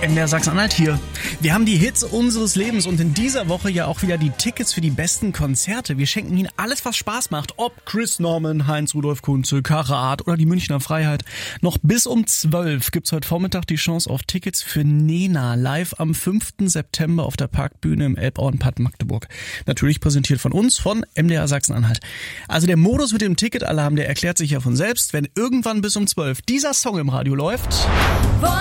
MDR Sachsen-Anhalt hier. Wir haben die Hits unseres Lebens und in dieser Woche ja auch wieder die Tickets für die besten Konzerte. Wir schenken Ihnen alles, was Spaß macht. Ob Chris Norman, Heinz-Rudolf Kunze, Karat oder die Münchner Freiheit. Noch bis um 12 gibt's heute Vormittag die Chance auf Tickets für Nena live am 5. September auf der Parkbühne im Elbauenpark Magdeburg. Natürlich präsentiert von uns, von MDR Sachsen-Anhalt. Also der Modus mit dem Ticketalarm, der erklärt sich ja von selbst, wenn irgendwann bis um 12 dieser Song im Radio läuft.